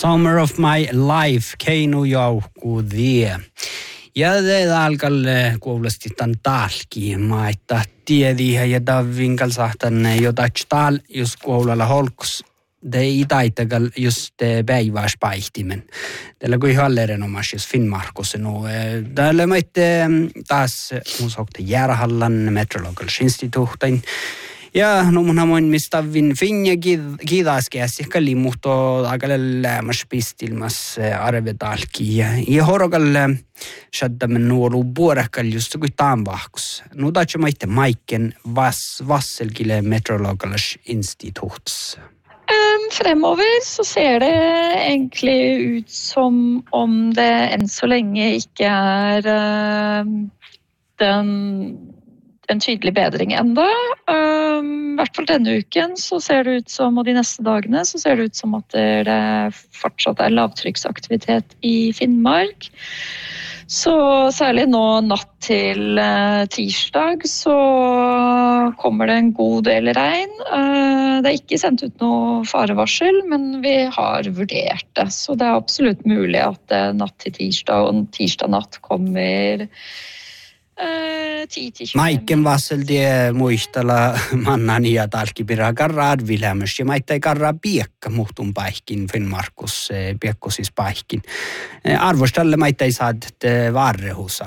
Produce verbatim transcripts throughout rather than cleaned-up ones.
Summer of my life, keinu jauhku vie. Ja det alkalle kuulosti tämän talki, mä että tiediä ja davin kalsahtanne jotain tal, jos kuulolla holkus. Det ei taitagal just päiväspäihtimen. Tällä kuin ihan erinomaisesti jos Finnmarkus no. Täällä mä itte taas mun sokte Järhallan Meteorological Instituutin. Ja no mun hamoin mistä vin finja kiidaaskeäsi kalli muhto aikalle lämmäs pistilmas arvetalki. Ja horokalle shaddamen nuolu puorakal just kuin taanvahkus. No taatsi mä itte Maiken vas, Vasselkille Meteorological Instituuts. Fremover så ser det egentlig ut som om det enn så lenge ikke er uh, den, en tydelig bedring enda. Uh, I hvert fall denne uken så ser det ut som, og de neste dagene så ser det ut som at det, det fortsatt er lavtrykksaktivitet i Finnmark. Så særlig nå natt til uh, tirsdag så kommer det en god del regn. Uh, det er ikke sendt ut noe farevarsel, men vi har vurdert det. Så det er absolutt mulig at uh, natt til tirsdag og tirsdag natt kommer uh, ti til tjue. Maiken vassel det muistella mannan ja talkipira karra arvilämys ja maittai karra piekka muhtun paikkin Finnmarkus piekkosis paikkin. Arvostalle maittai saad varrehusa.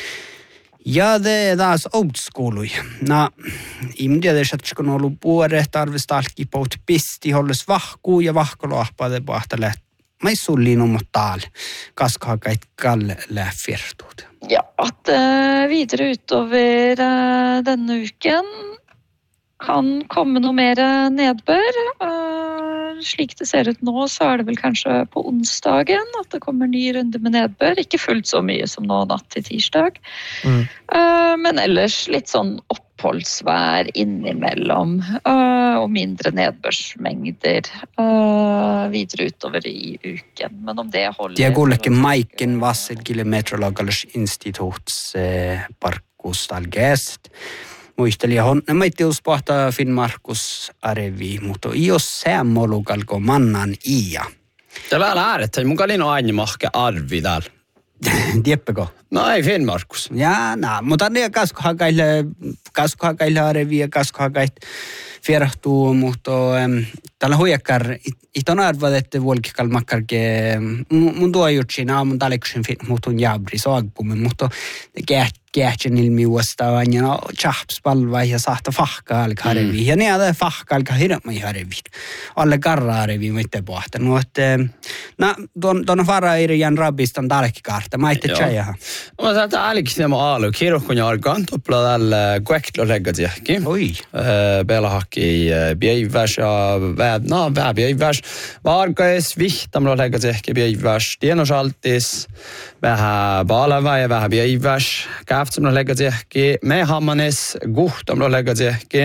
Ja det taas old schoolui. Na, imdia det satskon ollut puore tarvistalki pout pisti holles vahku ja vahkoloahpade pahtale. Mai sulli numot taal. Kaskakait kalle läffirtut. Ja, at uh, videre utover uh, denne uken kan komme noe mer nedbør. Uh, slik det ser ut nå, så er det vel kanskje på onsdagen at det kommer ny runde med nedbør. Ikke fullt så mye som nå natt til tirsdag. Mm. Uh, men ellers litt sånn oppholdsvær innimellom uh, og mindre nedbørsmengder uh, videre utover i uken. Men om det holder... Det går ikke Maiken Vasselkille Meteorological Instituuts eh, parkustalgest. Muisteli hon, mä itti uspahtaa Finnmarkus arevi, mutta jos säämolukalko mannan iä. Det var äärettä, mun kalin on aina mahke arvi täällä. Tieppeko? No ei Finnmarkus. Ja, no, mutta ne kaskuhakaille, kaskuhakaille arevi ja kaskuhakait fierahtuu, mutta um, tällä huijakkar, iton arvad, että vuolkikal makkarke, mun tuo jutsin aamun taleksen muutun jabri saagpumme, mutta kähtsen ilmiuostaan ja chahps palva ja sahta fahka alka harevi. Ja ne ada fahka alka hirma harevi. Alle karra harevi mitte pohta. No että na don don fara irian rabistan talekkikarta. Mä itte tjäjähän. Mä täältä äliksi nämä aalu kirjokkon ja arkan toppla tällä kuektlo leggadjähki. Oi. Pelahakki bieiväs ja väb no väb bieiväs. Varkais vihtamlo leggadjähki bieiväs. Tienosaltis vähän balava ja vähän bieiväs. Käftsamlo leggadjähki. Me hammanes guhtamlo leggadjähki.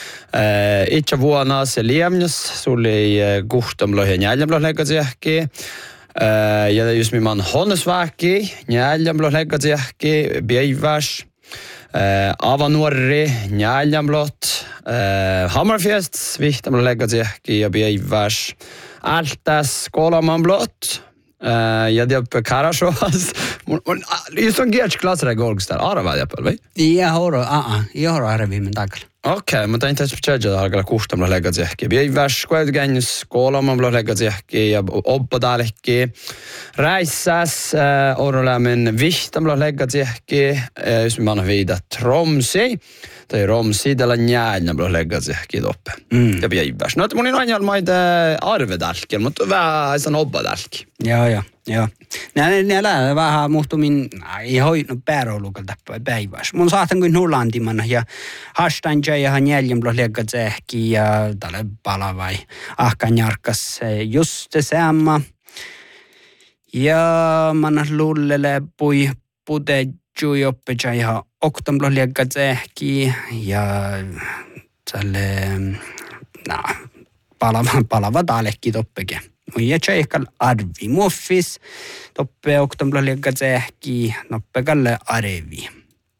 Itse vuonna se liemnys suli guhtamlo ja njäljamlo leggadjähki. Ja just min man honnesväki, njäljamlo leggadjähki bieiväs. Uh, Avanuorri, Njaljanblot, uh, Hammerfest, Vihtamlo leggadjähki ja bieiväs. Altas, Kolamanblot, uh, ja diap Karashovas. Just on Giertsklasser golgstar, arva diapel, vai? Ja horo, a ja horo arvimen takal. Okei, okay, mutta ei tässä pitää alkaa kuhtamlo leggadjähki. Bieiväs, kuetgännys, Kolamanblot leggadjähki ja oppodalekki. Räissas, uh, orolämmen Vihtamlo leggadjähki, uh, jos me annan viida Tromsi, tai Romsi, tällä njäljämlo leggadjähki toppe. Mm. Ja bieiväs. No, että mun on aina maita arvedalki, mutta vähän sen oppodalki. Joo, joo, joo. Nää, nää vähän muhtumin, ei hoidnut pääroulukalta päiväs. Mun saatan kuin nullantimana ja hastan jäihän njäljämlo leggadjähki ja tällä palavai ahkan jarkas just samma. Ja man lullele pui puteju joppeja ja oktamlo leggadjähki ja tälle na palava palava talekki toppeke. Muija tjäihkal arvi muffis toppe oktamlo leggadjähki noppekalle arevi.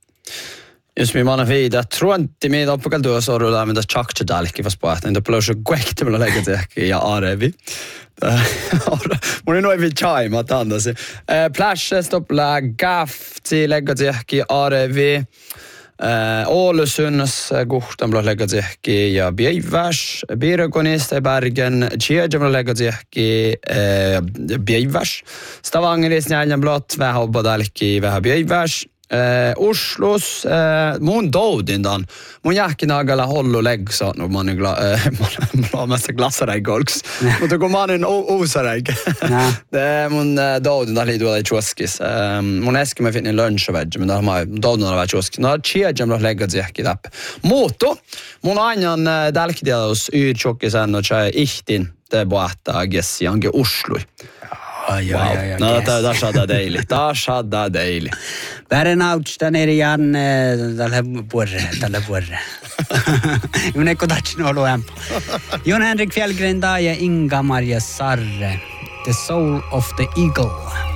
Jos me manna viida truantti meitä oppakal tuossa orulla mitä chakcha dalki vas pohtaa, niin toppelo se kuektimella leggadjähki ja arevi. Mun ei noin chai, mä tandasin. Plässä stoppla gafti leggatihki arevi. Ålesunds kohtan blir leggatihki ja Bjeiväs. Birkonista i Bergen. Tjeja blir leggatihki Bjeiväs. Stavangeris näljan blott. Vähän obbadalki vähän Bjeiväs. Uh, Oslos uh, mun doudindan mun jähkin agalla hollu legsa no man gla uh, man mest glasarägg golks mutta kun man en osarägg det mun uh, doudindan lite då i choskis um, mun äske med finna lunch veg men där har doudindan var chosk no cheja mun lägga jähki tapp moto mun anjan uh, dalkdiaus yr chokkisen och chai ihtin det boatta gessi ange Oslo. Ai, wow. ai, ai, ai, no, yes. Taas hadda daily. Taas hadda daily. Värren autsta nere Jan tällä vuorre, tällä vuorre. Minä kotatsin olo ämpä. Jon Henrik Fjällgren ja Inga-Maria Sarre. The Soul of the Eagle.